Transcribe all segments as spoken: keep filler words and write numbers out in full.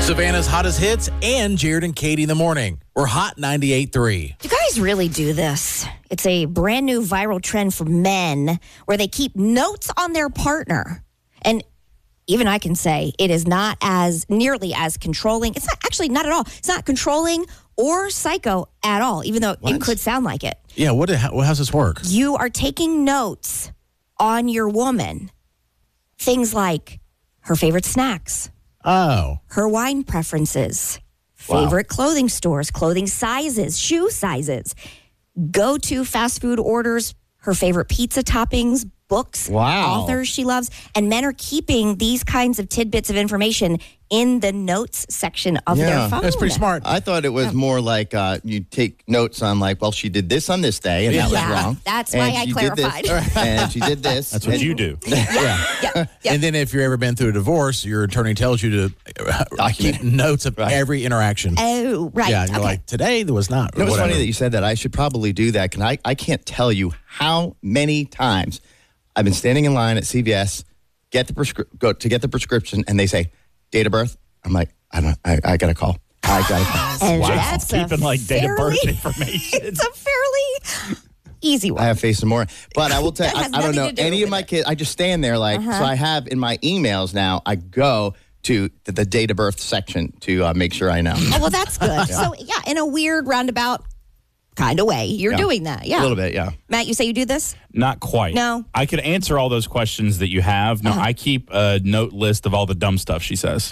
Savannah's hottest hits and Jared and Katie in the morning. We're Hot ninety-eight point three. You guys really do this. It's a brand new viral trend for men where they keep notes on their partner. And even I can say it is not as nearly as controlling. It's not actually not at all. It's not controlling or psycho at all, even though What? it could sound like it. Yeah, what? How, how's this work? You are taking notes on your woman. Things like her favorite snacks, Oh. her wine preferences, Wow. favorite clothing stores, clothing sizes, shoe sizes, go-to fast food orders, her favorite pizza toppings, books, Wow. authors she loves. And men are keeping these kinds of tidbits of information in the notes section of Yeah. their phone. That's pretty smart. I thought it was more like uh, you take notes on like, well, she did this on this day, and that was Yeah, wrong. that's And why I she did this, clarified. and she did this. That's what and- you do. Yeah. Yeah, yeah. And then if you've ever been through a divorce, your attorney tells you to uh, Document keep notes of Right. every interaction. Oh, right. Yeah, and you're Okay. like, today there was not. You know, it's whatever. funny that you said that. I should probably do that. Can I? I can't tell you how many times I've been standing in line at C V S, get the prescri- go to get the prescription, and they say date of birth. I'm like, I don't. I, I got to call. I got to call. And Wow. that's a Keeping like date of birth fairly- information. It's a fairly easy one. I have faced some more, but I will tell. That I, has I don't nothing know to do any of with my it. kids. I just stand there like. So I have in my emails now. I go to the, the date of birth section to uh, make sure I know. Oh, well, that's good. So, yeah, in a weird roundabout kind of way, you're Yeah. doing that. Yeah. A little bit, yeah. Matt, you say you do this? Not quite. No. I could answer all those questions that you have. No, I keep a note list of all the dumb stuff she says.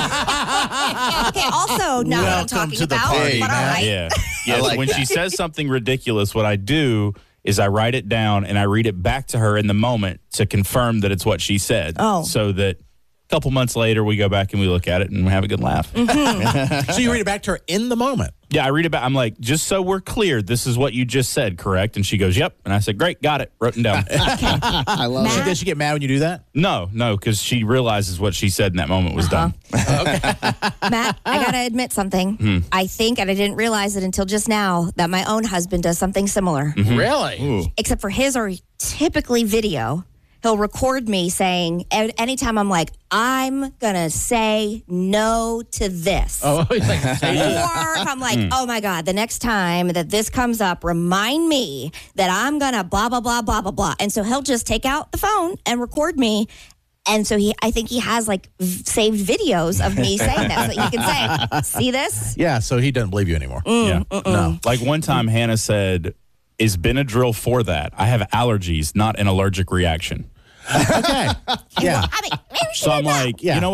Okay, also not what I'm Welcome talking to the about, party, but all Matt. right. Yeah. Yeah. like when that. she says something ridiculous, what I do is I write it down and I read it back to her in the moment to confirm that it's what she said. Oh. So that a couple months later we go back and we look at it and we have a good laugh. So you read it back to her in the moment. Yeah, I read it back. I'm like, just so we're clear, this is what you just said, correct? And she goes, yep. And I said, great, got it, wrote it down. I love Matt? it. Does she get mad when you do that? no, no, because she realizes what she said in that moment was done. Matt, I got to admit something. I think, and I didn't realize it until just now, that my own husband does something similar. Really? Except for his are typically video. He'll record me saying, a- anytime I'm like, I'm going to say no to this. Oh, he's like, Or if I'm like, oh my God, the next time that this comes up, remind me that I'm going to blah, blah, blah, blah, blah, blah. And so he'll just take out the phone and record me. And so he, I think he has like v- saved videos of me saying that so that he can say, see this? yeah, so he doesn't believe you anymore. Yeah. No. Like one time Hannah said, is Benadryl for that? I have allergies, not an allergic reaction. Okay. Yeah. I mean, maybe she So I'm did that. like, Yeah. you know